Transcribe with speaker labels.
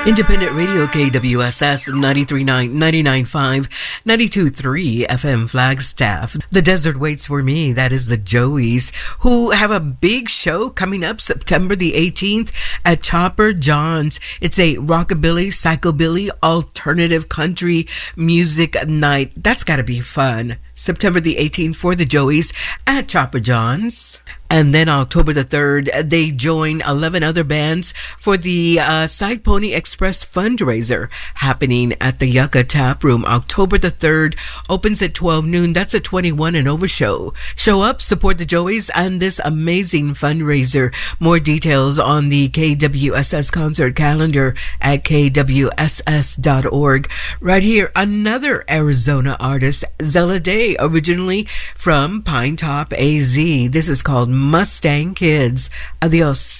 Speaker 1: Independent Radio KWSS 93.9, 99.5, 92.3 FM Flagstaff. The desert waits for me. That is the Joeys, who have a big show coming up September the 18th at Chopper John's. It's a rockabilly, psychobilly, alternative country music night. That's got to be fun. September the 18th for the Joeys at Chopper John's. And then October the 3rd, they join 11 other bands for the Side Pony Express fundraiser happening at the Yucca Tap Room. October the 3rd opens at 12 noon. That's a 21 and over show. Show up, support the Joeys and this amazing fundraiser. More details on the KWSS concert calendar at kwss.org. Right here, another Arizona artist, Zella Day, originally from Pine Top, AZ. This is called Mustang Kids. Adios.